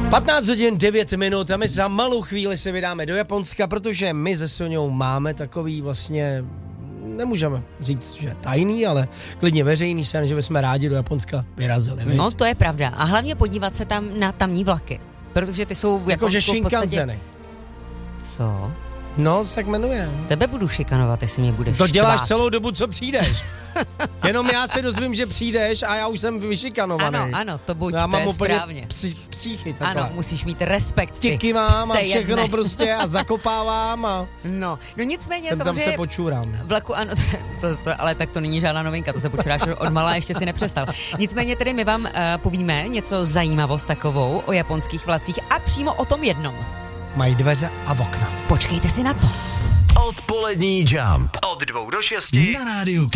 15 hodin 9 minut a my za malou chvíli se vydáme do Japonska, protože my se Soňou máme takový vlastně, nemůžeme říct, že tajný, ale klidně veřejný sen, že bychom rádi do Japonska vyrazili. Viď? No to je pravda. A hlavně podívat se tam na tamní vlaky, protože ty jsou v Japonsku Jakože v podstatě... Shinkanseny. Co? No, tak jmenuje. Tebe budu šikanovat, jestli mě budeš To děláš štvát. celou dobu, co přijdeš. Jenom já se dozvím, že přijdeš a já už jsem vyšikanovaný. Ano, to buď, já to mám je úplně správně. Psychy takhle. Ano, musíš mít respekt. Tiky mám a pse všechno jedne. prostě a zakopávám a No nicméně tam samozřejmě... se počůrám. Vlaku, ano, ale tak to není žádná novinka, to se počuráš od malá, ještě si nepřestal. Nicméně tedy my vám povíme něco zajímavost takovou o japonských vlacích a přímo o tom jednom. Mají dveře a okna. Počkejte si na to. Odpolední Jump. Od 2 do 6 na Rádiu